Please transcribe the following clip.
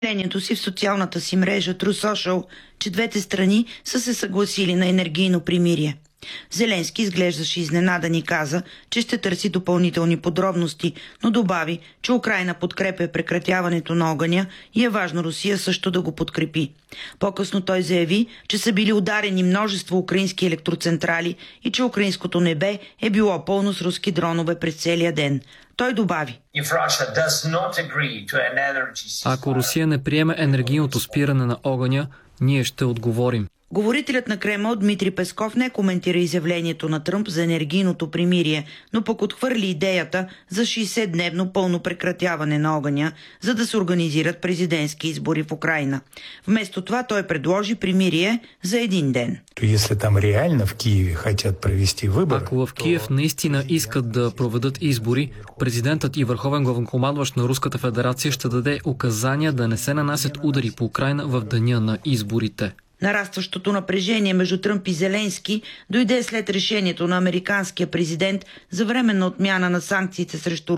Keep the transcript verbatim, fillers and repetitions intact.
Мнението си в социалната си мрежа True Social, че двете страни са се съгласили на енергийно примирие. Зеленски изглеждаше изненадан и каза, че ще търси допълнителни подробности, но добави, че Украйна подкрепя прекратяването на огъня и е важно Русия също да го подкрепи. По-късно той заяви, че са били ударени множество украински електроцентрали и че украинското небе е било пълно с руски дронове през целия ден. Той добави: Ако Русия не приеме енергийното спиране на огъня, ние ще отговорим. Говорителят на Кремъл Дмитрий Песков не коментира изявлението на Тръмп за енергийното примирие, но пък отхвърли идеята за шейсетдневно пълно прекратяване на огъня, за да се организират президентски избори в Украйна. Вместо това той предложи примирие за един ден. Ако в Киев наистина искат да проведат избори, президентът и върховен главнокомандващ на Руската федерация ще даде указания да не се нанасят удари по Украйна в деня на изборите. Нарастващото напрежение между Тръмп и Зеленски дойде след решението на американския президент за временна отмяна на санкциите срещу